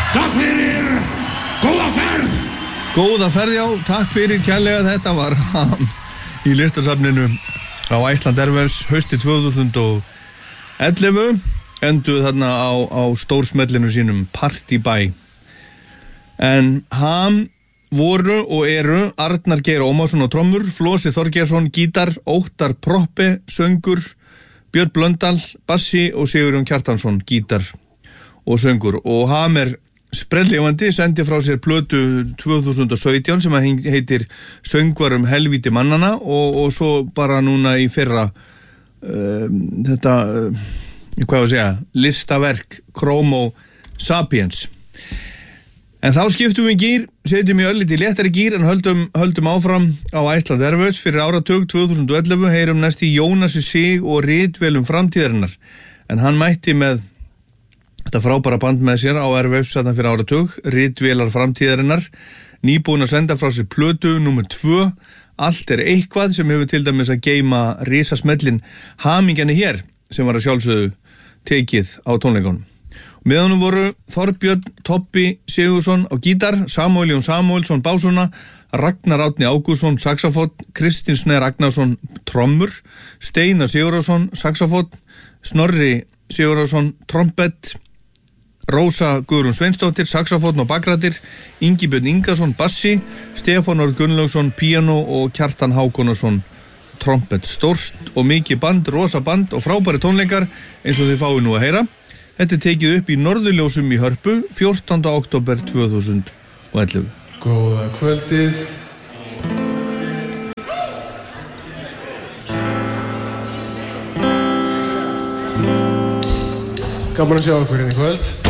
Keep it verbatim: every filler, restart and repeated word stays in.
Takk fyrir, góða ferð. Góða ferð, já, takk fyrir kærlega. Þetta var hann í listasafninu á Iceland Airwaves haustið tvö þúsund og ellefu. Enduð þarna á, á stórsmellinu sínum Party Bæ. En hann voru og eru Arnar Geir Ómarsson á trommur, Flosi Þorgeirsson gítar, Óttar Proppe söngur, Björn Blöndal bassi og Sigurjón Kjartansson gítar og söngur. Og hann er sprelllifandi, sendi frá sér plötu tvö þúsund og sautján sem heitir Söngvar um helvíti mannana og, og svo bara núna í fyrra uh, þetta uh, hvað að segja, listaverk Chromo Sapiens. En þá skiptum við gír, setjum í örlítið léttari gír en höldum, höldum áfram á Iceland Airwaves fyrir áratug tvö þúsund og ellefu, heyrum næst í Jónasi Sig og ritvélum framtíðarinnar. En hann mætti með þetta frábæra band með sér á Airwaves þarna fyrir áratug, ritvélar framtíðarinnar, nýbúin að senda frá sér plötu númer tvö, Allt er eitthvað, sem hefur til dæmis að geyma risasmellin Hamingjanni hér, sem var að sjálfsögðu tekið á tónleikunum. Með honum voru Þorbjörn Tobbi Sigurðsson á gítar, Samúel Jón Samúelsson básuna, Ragnar Árni Ágústsson saxafónn, Kristinn Snær Ragnarsson trommur, Steinar Sigurðarsson saxafónn, Snorri Sigurðarsson trompett, Rósa Guðrún Sveinsdóttir saxafónn og bakrættir, Ingibjörn Ingason bassi, Stefán Örn Gunnlaugsson píanó og Kjartan Hákonarsson trompett. Stórt og mikið band, rosa band og frábæri tónleikar eins og þið fáið nú að heyra. Þetta er tekið upp í Norðurljósum í Hörpu fjórtánda október tvö þúsund og ellefu. Góða kvöldið. Gaman að sjá okkur hérna í kvöld.